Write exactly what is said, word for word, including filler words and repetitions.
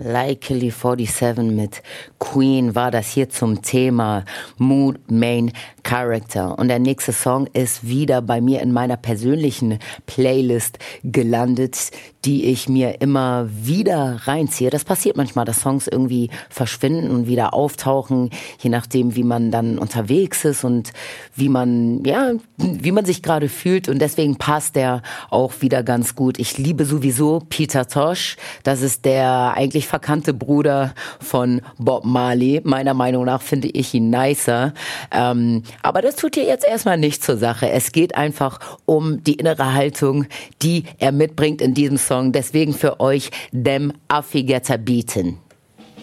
Likely siebenundvierzig mit Queen war das hier zum Thema Mood, Main Character. Und der nächste Song ist wieder bei mir in meiner persönlichen Playlist gelandet, die ich mir immer wieder reinziehe. Das passiert manchmal, dass Songs irgendwie verschwinden und wieder auftauchen, je nachdem, wie man dann unterwegs ist und wie man, ja, wie man sich gerade fühlt. Und deswegen passt der auch wieder ganz gut. Ich liebe sowieso Peter Tosh. Das ist der eigentlich verkannte Bruder von Bob Marley. Meiner Meinung nach finde ich ihn nicer. Ähm, aber das tut hier jetzt erstmal nichts zur Sache. Es geht einfach um die innere Haltung, die er mitbringt in diesem Song. Deswegen für euch Dem Affigetta Beaten.